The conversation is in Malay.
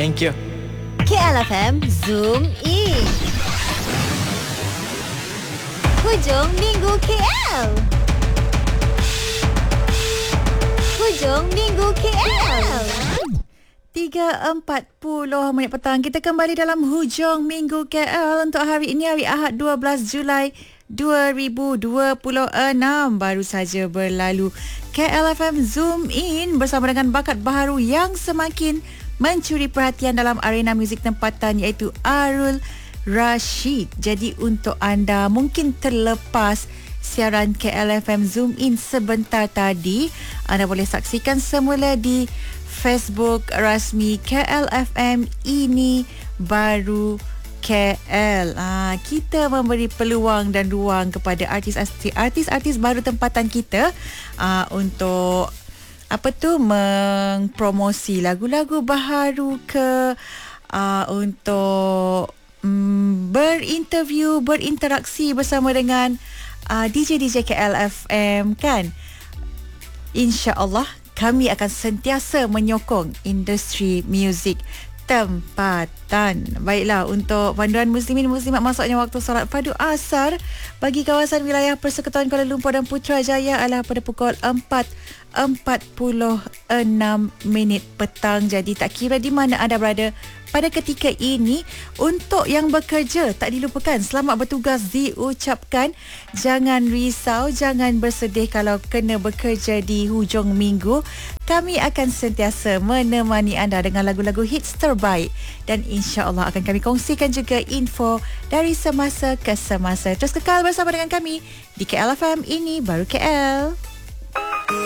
Thank you. KLFM Zoom In. Hujung Minggu KL. Hujung Minggu KL. 3.40 minit petang. Kita kembali dalam Hujung Minggu KL untuk hari ini, hari Ahad 12 Julai 2026. Baru saja berlalu. KLFM Zoom In bersama dengan bakat baharu yang semakin mencuri perhatian dalam arena muzik tempatan, iaitu Arul Rashid. Jadi untuk anda mungkin terlepas siaran KLFM Zoom In sebentar tadi, anda boleh saksikan semula di Facebook rasmi KLFM Ini Baru KL. Kita memberi peluang dan ruang kepada artis-artis baru tempatan kita untuk mempromosi lagu-lagu baharu ke, untuk berinterview, berinteraksi bersama dengan DJ-DJ KLFM kan. InsyaAllah kami akan sentiasa menyokong industri muzik tempatan. Baiklah, untuk panduan muslimin muslimat masuknya waktu solat fardu asar bagi kawasan wilayah Persekutuan Kuala Lumpur dan Putrajaya adalah pada pukul 4.46 petang. Jadi tak kira di mana anda berada pada ketika ini. Untuk yang bekerja, tak dilupakan selamat bertugas diucapkan. Jangan risau, jangan bersedih kalau kena bekerja di hujung minggu. Kami akan sentiasa menemani anda dengan lagu-lagu hits terbaik, dan insya-Allah akan kami kongsikan juga info dari semasa ke semasa. Terus kekal bersama dengan kami di KLFM Ini Baru KL.